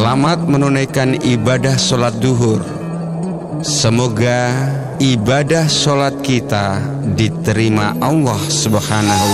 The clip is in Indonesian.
Selamat menunaikan ibadah sholat duhur. Semoga ibadah sholat kita diterima Allah Subhanahu